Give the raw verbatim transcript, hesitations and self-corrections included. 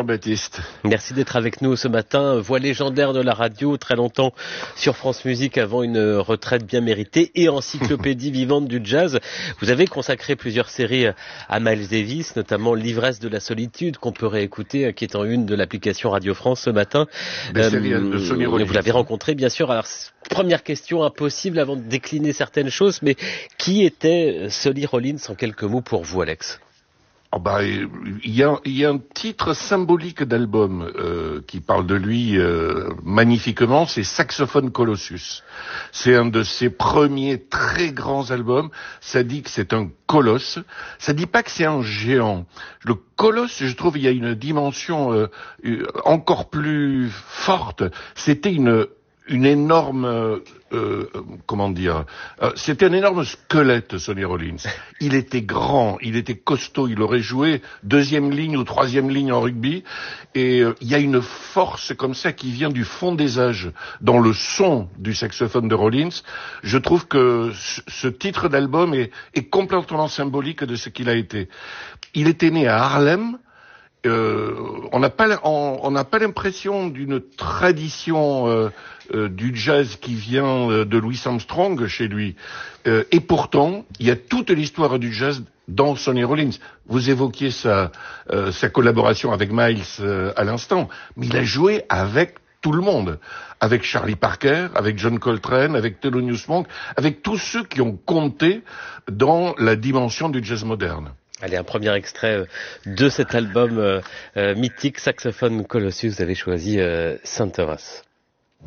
Jean-Baptiste. Merci d'être avec nous ce matin. Voix légendaire de la radio, très longtemps sur France Musique avant une retraite bien méritée et encyclopédie vivante du jazz. Vous avez consacré plusieurs séries à Miles Davis, notamment L'ivresse de la solitude qu'on peut réécouter, qui est en une de l'application Radio France ce matin. Des euh, séries de Sonny Rollins. Vous l'avez rencontré, bien sûr. Alors, première question impossible avant de décliner certaines choses, mais qui était Sonny Rollins en quelques mots pour vous, Alex? Oh bah, il y a, il y a un titre symbolique d'album euh, qui parle de lui euh, magnifiquement, c'est Saxophone Colossus. C'est un de ses premiers très grands albums. Ça dit que c'est un colosse. Ça dit pas que c'est un géant. Le colosse, je trouve, il y a une dimension euh, encore plus forte. C'était une une énorme, euh, euh, comment dire, euh, c'était un énorme squelette, Sonny Rollins. Il était grand, il était costaud, il aurait joué deuxième ligne ou troisième ligne en rugby, et euh, il y a une force comme ça qui vient du fond des âges, dans le son du saxophone de Rollins. Je trouve que ce titre d'album est, est complètement symbolique de ce qu'il a été. Il était né à Harlem. Euh, on n'a pas, on n'a pas l'impression d'une tradition euh, euh, du jazz qui vient de Louis Armstrong chez lui. Euh, et pourtant, il y a toute l'histoire du jazz dans Sonny Rollins. Vous évoquiez sa, euh, sa collaboration avec Miles euh, à l'instant, mais il a joué avec tout le monde, avec Charlie Parker, avec John Coltrane, avec Thelonious Monk, avec tous ceux qui ont compté dans la dimension du jazz moderne. Allez, un premier extrait de cet album euh, euh, mythique, Saxophone Colossus. Vous avez choisi euh, Saint Thomas.